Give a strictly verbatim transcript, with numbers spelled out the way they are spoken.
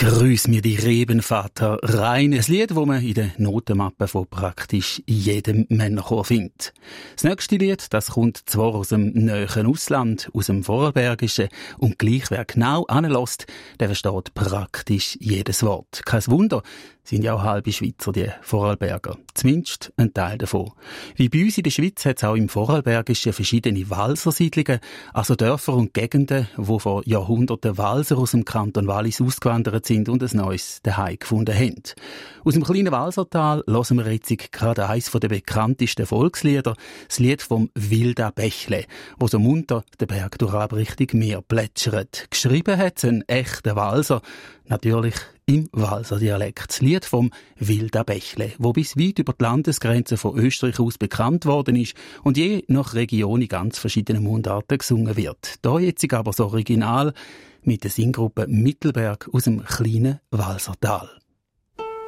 Grüß mir die Rebenvater rein. Ein Lied, das man in der Notenmappe von praktisch jedem Männerchor findet. Das nächste Lied, das kommt zwar aus dem näheren Ausland, aus dem Vorarlbergischen, und gleich wer genau anlässt, der versteht praktisch jedes Wort. Kein Wunder, sind ja auch halbe Schweizer, die Vorarlberger. Zumindest ein Teil davon. Wie bei uns in der Schweiz hat es auch im Vorarlbergischen verschiedene Walsersiedlungen, also Dörfer und Gegenden, wo vor Jahrhunderten Walser aus dem Kanton Wallis ausgewandert sind und ein neues Zuhause gefunden haben. Aus dem kleinen Walsertal hören wir jetzt gerade eines der bekanntesten Volkslieder, das Lied vom Wilda Bächle, wo so munter den Berg durch Richtung Meer plätschert. Geschrieben hat es ein echter Walser, natürlich im Walser-Dialekt. Das Lied vom Wilda Bächle, wo bis weit über die Landesgrenzen von Österreich aus bekannt worden ist und je nach Region in ganz verschiedenen Mundarten gesungen wird. Da jetzt aber das Original mit der Singgruppe Mittelberg aus dem kleinen Walsertal.